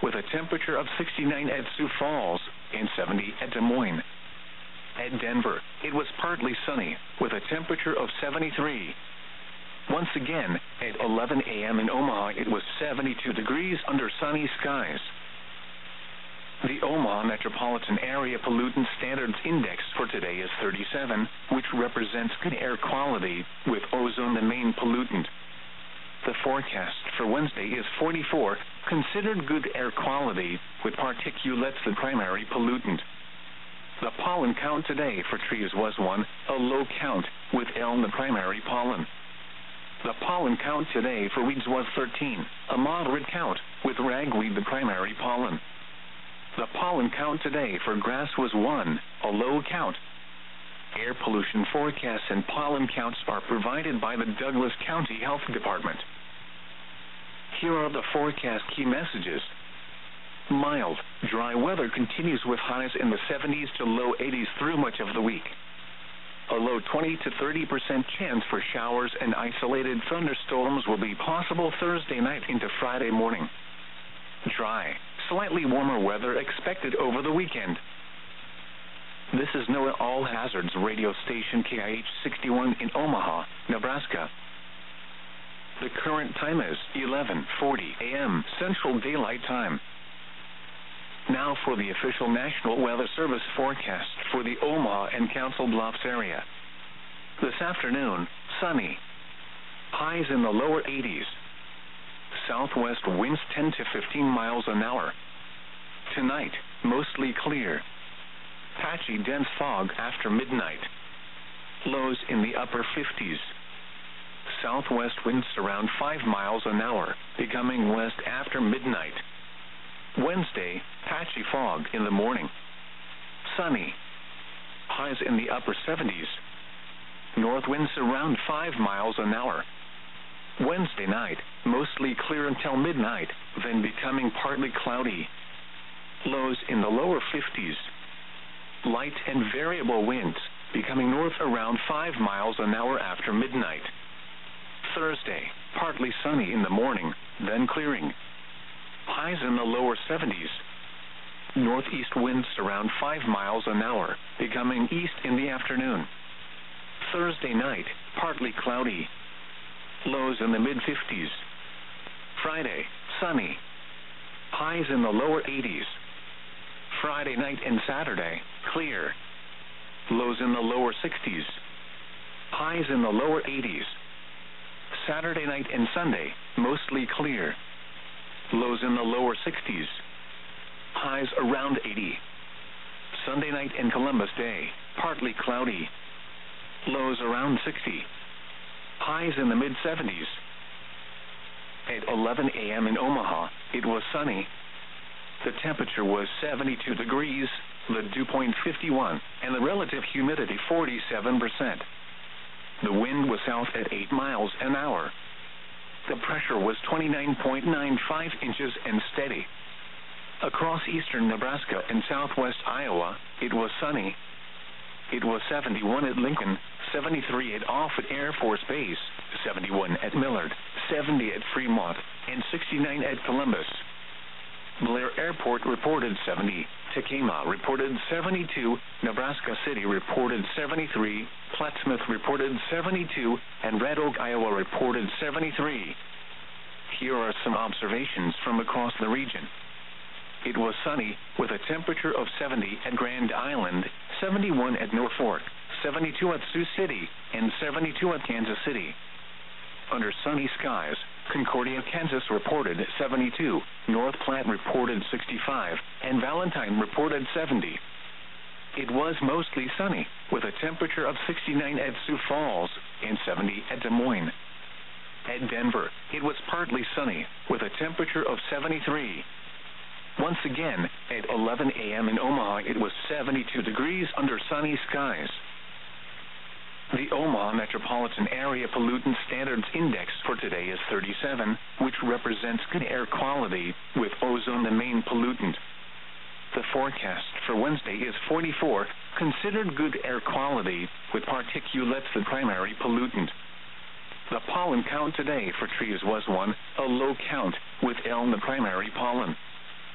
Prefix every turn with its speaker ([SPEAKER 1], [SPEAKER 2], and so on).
[SPEAKER 1] with a temperature of 69 at Sioux Falls and 70 at Des Moines. At Denver, it was partly sunny with a temperature of 73. Once again, at 11 a.m. in Omaha, it was 72 degrees under sunny skies. The Omaha Metropolitan Area Pollutant Standards Index for today is 37, which represents good air quality, with ozone the main pollutant. The forecast for Wednesday is 44, considered good air quality, with particulates the primary pollutant. The pollen count today for trees was 1, a low count, with elm the primary pollen. The pollen count today for weeds was 13, a moderate count, with ragweed the primary pollen. The pollen count today for grass was 1, a low count. Air pollution forecasts and pollen counts are provided by the Douglas County Health Department. Here are the forecast key messages. Mild, dry weather continues with highs in the 70s to low 80s through much of the week. A low 20 to 30% chance for showers and isolated thunderstorms will be possible Thursday night into Friday morning. Dry, slightly warmer weather expected over the weekend. This is NOAA All Hazards radio station KIH 61 in Omaha, Nebraska. The current time is 11:40 a.m. Central Daylight Time. Now for the official National Weather Service forecast for the Omaha and Council Bluffs area. This afternoon, sunny. Highs in the lower 80s. Southwest winds 10 to 15 miles an hour. Tonight, mostly clear. Patchy dense fog after midnight. Lows in the upper 50s. Southwest winds around 5 miles an hour, becoming west after midnight. Wednesday, patchy fog in the morning. Sunny. Highs in the upper 70s. North winds around 5 miles an hour. Wednesday night, mostly clear until midnight, then becoming partly cloudy. Lows in the lower 50s. Light and variable winds, becoming north around 5 miles an hour after midnight. Thursday, partly sunny in the morning, then clearing. Highs in the lower 70s. Northeast winds around 5 miles an hour, becoming east in the afternoon. Thursday night, partly cloudy. Lows in the mid-50s. Friday, sunny. Highs in the lower 80s. Friday night and Saturday, clear. Lows in the lower 60s. Highs in the lower 80s. Saturday night and Sunday, mostly clear. Lows in the lower 60s. Highs around 80. Sunday night and Columbus Day, partly cloudy. Lows around 60. Highs in the mid-70s. At 11 a.m. in Omaha, it was sunny. The temperature was 72 degrees, the dew point 51, and the relative humidity 47%. The wind was south at 8 miles an hour. The pressure was 29.95 inches and steady. Across eastern Nebraska and southwest Iowa, it was sunny. It was 71 at Lincoln, 73 at Offutt Air Force Base, 71 at Millard, 70 at Fremont, and 69 at Columbus. Blair Airport reported 70, Tacoma reported 72, Nebraska City reported 73, Plattsmouth reported 72, and Red Oak, Iowa reported 73. Here are some observations from across the region. It was sunny, with a temperature of 70 at Grand Island, 71 at Norfolk, 72 at Sioux City, and 72 at Kansas City. Under sunny skies, Concordia, Kansas reported 72, North Platte reported 65, and Valentine reported 70. It was mostly sunny, with a temperature of 69 at Sioux Falls and 70 at Des Moines. At Denver, it was partly sunny, with a temperature of 73. Once again, at 11 a.m. in Omaha, it was 72 degrees under sunny skies. The Omaha Metropolitan Area Pollutant Standards Index for today is 37, which represents good air quality, with ozone the main pollutant. The forecast for Wednesday is 44, considered good air quality, with particulates the primary pollutant. The pollen count today for trees was 1, a low count, with elm the primary pollen.